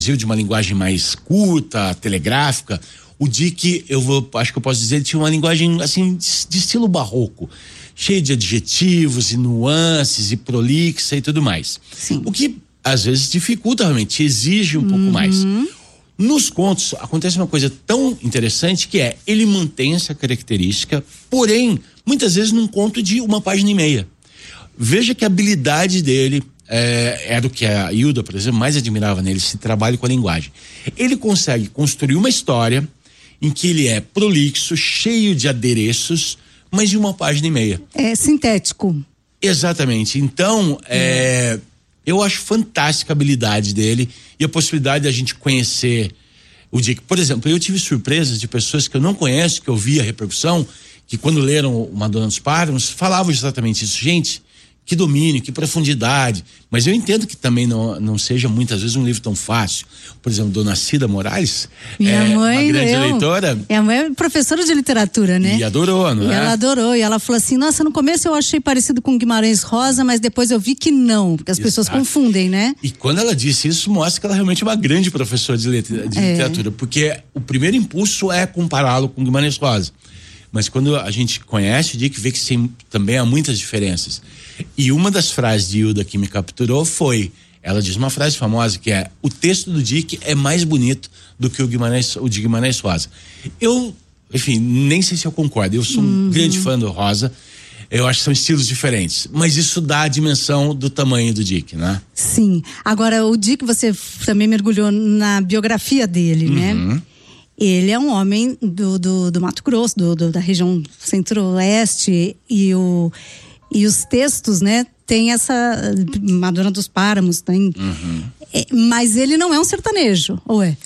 de uma linguagem mais curta, telegráfica. O Dick, acho que eu posso dizer, ele tinha uma linguagem assim de estilo barroco, cheio de adjetivos e nuances e prolixa e tudo mais. Sim. O que às vezes dificulta realmente, exige um pouco mais. Nos contos acontece uma coisa tão interessante que ele mantém essa característica, porém, muitas vezes num conto de 1,5 página. Veja que a habilidade dele era o que a Hilda, por exemplo, mais admirava nele, esse trabalho com a linguagem. Ele consegue construir uma história em que ele é prolixo, cheio de adereços, mas de 1,5 página. É sintético. Exatamente. Então, eu acho fantástica a habilidade dele e a possibilidade da gente conhecer o Dick. Por exemplo, eu tive surpresas de pessoas que eu não conheço, que eu vi a repercussão, que quando leram Madonna dos Páramos, falavam exatamente isso. Gente, que domínio, que profundidade. Mas eu entendo que também não seja muitas vezes um livro tão fácil. Por exemplo, Dona Cida Moraes, minha mãe, uma grande leitora. Minha mãe é professora de literatura, né? E adorou, não é? E ela adorou. E ela falou assim, nossa, no começo eu achei parecido com Guimarães Rosa, mas depois eu vi que não, porque as pessoas confundem, né? E quando ela disse isso, mostra que ela realmente é uma grande professora de literatura, porque o primeiro impulso é compará-lo com Guimarães Rosa. Mas quando a gente conhece o Dick, vê que também há muitas diferenças. E uma das frases de Hilda que me capturou foi, ela diz uma frase famosa que é: o texto do Dick é mais bonito do que o de Guimarães Rosa. Eu, enfim, nem sei se eu concordo. Eu sou um grande fã do Rosa. Eu acho que são estilos diferentes, mas isso dá a dimensão do tamanho do Dick, né? Sim. Agora, o Dick, você também mergulhou na biografia dele, né? Ele é um homem do Mato Grosso, da região centro-oeste, e os textos, né, tem essa Madonna dos Páramos, tem. Mas ele não é um sertanejo, ou é?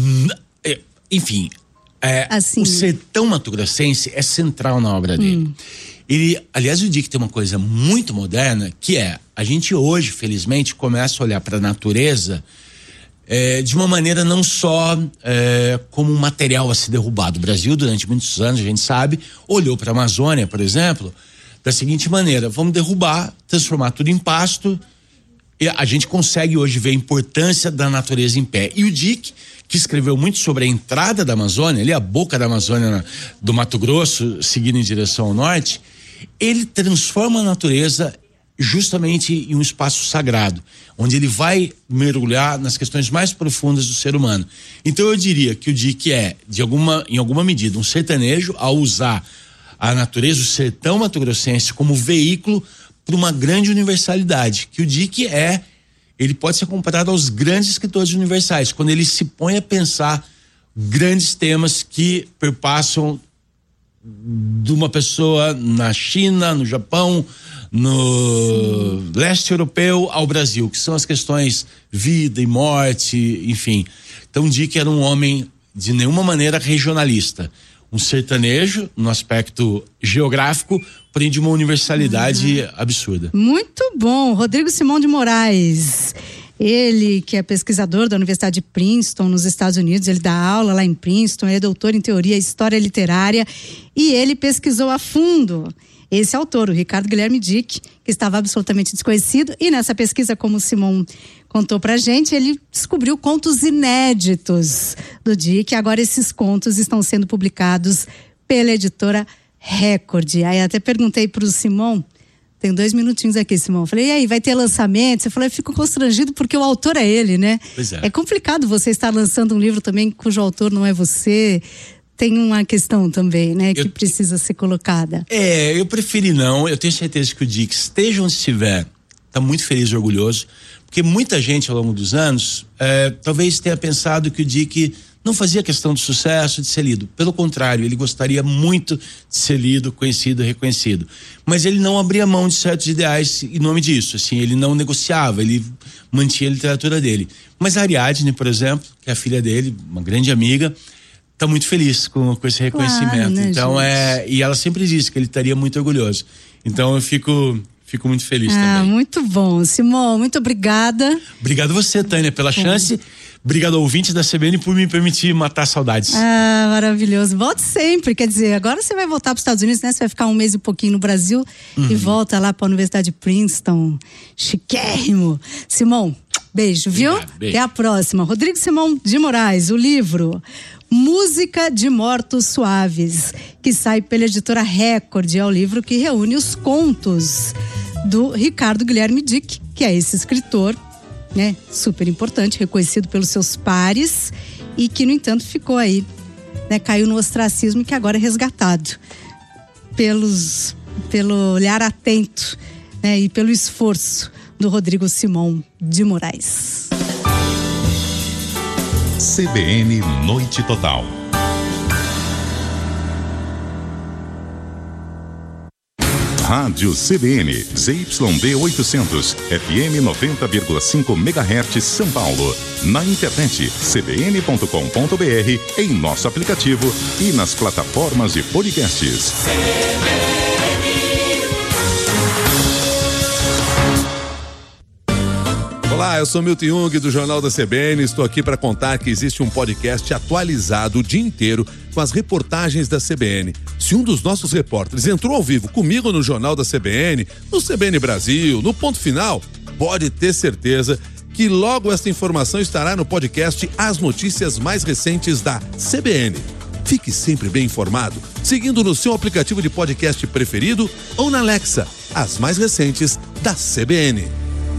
Enfim, assim, o sertão mato-grossense é central na obra dele. Aliás, o Dick tem uma coisa muito moderna, que a gente hoje, felizmente, começa a olhar para a natureza de uma maneira não só como um material a ser derrubado. O Brasil, durante muitos anos, a gente sabe, olhou para a Amazônia, por exemplo, da seguinte maneira: vamos derrubar, transformar tudo em pasto. E a gente consegue hoje ver a importância da natureza em pé. E o Dick, que escreveu muito sobre a entrada da Amazônia, ali a boca da Amazônia do Mato Grosso, seguindo em direção ao norte, ele transforma a natureza justamente em um espaço sagrado, onde ele vai mergulhar nas questões mais profundas do ser humano. Então eu diria que o Dick em alguma medida, um sertanejo ao usar a natureza, o sertão mato-grossense, como veículo para uma grande universalidade, que o Dick ele pode ser comparado aos grandes escritores universais, quando ele se põe a pensar grandes temas que perpassam de uma pessoa na China, no Japão, no leste europeu ao Brasil, que são as questões vida e morte, enfim. Então Dick era um homem de nenhuma maneira regionalista, um sertanejo no aspecto geográfico, porém de uma universalidade absurda. Muito bom. Rodrigo Simão de Moraes, ele que é pesquisador da Universidade de Princeton, nos Estados Unidos, ele dá aula lá em Princeton, ele é doutor em teoria e história literária, e ele pesquisou a fundo esse autor, o Ricardo Guilherme Dick, que estava absolutamente desconhecido, e nessa pesquisa, como o Simão contou pra gente, ele descobriu contos inéditos do Dick. Agora esses contos estão sendo publicados pela editora Record. Aí até perguntei pro Simão, tem 2 minutinhos aqui, Simão, falei, e aí, vai ter lançamento? Você falou, eu fico constrangido porque o autor é ele, né? Pois é. É complicado você estar lançando um livro também cujo autor não é você. Tem uma questão também, né, que precisa ser colocada. Eu preferi não. Eu tenho certeza que o Dick, esteja onde estiver, está muito feliz e orgulhoso, porque muita gente ao longo dos anos talvez tenha pensado que o Dick não fazia questão de sucesso, de ser lido. Pelo contrário, ele gostaria muito de ser lido, conhecido, reconhecido. Mas ele não abria mão de certos ideais em nome disso. Assim, ele não negociava, ele mantinha a literatura dele. Mas a Ariadne, por exemplo, que é a filha dele, uma grande amiga, está muito feliz com esse reconhecimento. Claro, né, então gente? E ela sempre disse que ele estaria muito orgulhoso. Então eu fico muito feliz também. Muito bom. Simão, muito obrigada. Obrigado você, Tânia, pela chance. Obrigado ao ouvinte da CBN por me permitir matar saudades. Maravilhoso. Volte sempre, quer dizer, agora você vai voltar para os Estados Unidos, né? Você vai ficar 1 mês e pouquinho no Brasil e volta lá para a Universidade de Princeton. Chiquérrimo. Simão, Beijo, viu? Obrigado, beijo. Até a próxima. Rodrigo Simão de Moraes, o livro Música de Mortos Suaves, que sai pela editora Record. É o livro que reúne os contos do Ricardo Guilherme Dick, que é esse escritor, né, super importante, reconhecido pelos seus pares e que, no entanto, ficou aí, né, caiu no ostracismo e que agora é resgatado pelo olhar atento, né, e pelo esforço do Rodrigo Simão de Moraes. CBN Noite Total. Rádio CBN, ZYD 800, FM 90,5 MHz, São Paulo. Na internet, cbn.com.br, em nosso aplicativo e nas plataformas de podcasts. Olá, eu sou Milton Jung do Jornal da CBN. Estou aqui para contar que existe um podcast atualizado o dia inteiro com as reportagens da CBN. Se um dos nossos repórteres entrou ao vivo comigo no Jornal da CBN, no CBN Brasil, no Ponto Final, pode ter certeza que logo esta informação estará no podcast As Notícias Mais Recentes da CBN. Fique sempre bem informado, seguindo no seu aplicativo de podcast preferido ou na Alexa, as mais recentes da CBN.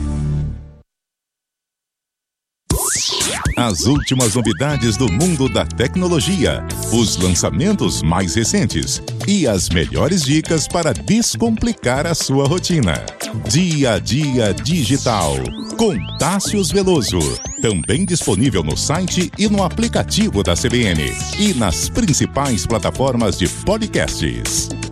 As últimas novidades do mundo da tecnologia, os lançamentos mais recentes e as melhores dicas para descomplicar a sua rotina. Dia a Dia Digital, com Tássius Veloso. Também disponível no site e no aplicativo da CBN e nas principais plataformas de podcasts.